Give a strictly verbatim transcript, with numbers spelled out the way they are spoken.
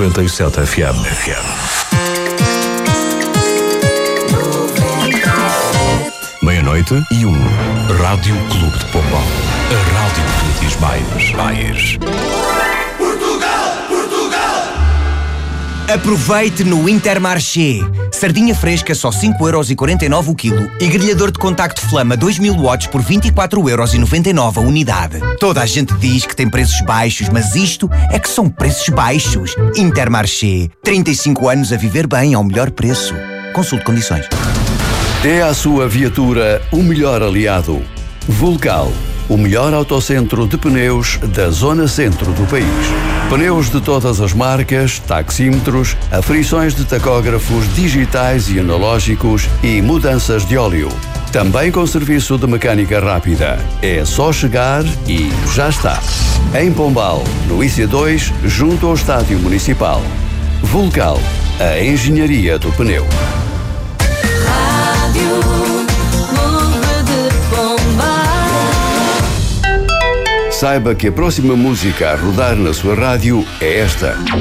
noventa e sete F M. F M. Meia-noite e um. Rádio Clube de Pombal. A rádio que diz mais. Mais. Portugal! Portugal! Aproveite no Intermarché. Sardinha fresca só cinco euros e quarenta e nove o quilo e grelhador de contacto Flama dois mil watts por vinte e quatro euros e noventa e nove a unidade. Toda a gente diz que tem preços baixos, mas isto é que são preços baixos. Intermarché. trinta e cinco anos a viver bem ao melhor preço. Consulte condições. Dê à sua viatura o melhor aliado. Vulcal, o melhor autocentro de pneus da zona centro do país. Pneus de todas as marcas, taxímetros, aferições de tacógrafos digitais e analógicos e mudanças de óleo. Também com serviço de mecânica rápida. É só chegar e já está. Em Pombal, no I C dois, junto ao Estádio Municipal. Vulcal, a engenharia do pneu. Saiba que a próxima música a rodar na sua rádio é esta.